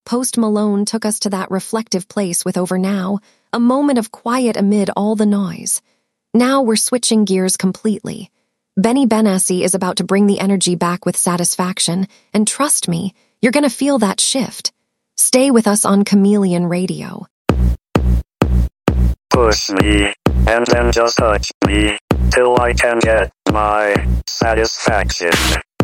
Post Malone took us to that reflective place with Over Now, a moment of quiet amid all the noise. Now we're switching gears completely. Benny Benassi is about to bring the energy back with Satisfaction, and trust me, you're gonna feel that shift. Stay with us on Chameleon Radio. Push me, and then just touch me, till I can get my satisfaction.